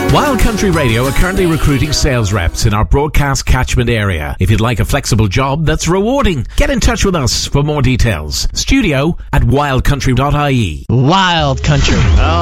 Wild Country Radio are currently recruiting sales reps in our broadcast catchment area. If you'd like a flexible job that's rewarding, get in touch with us for more details. Studio@wildcountry.ie. Wild Country.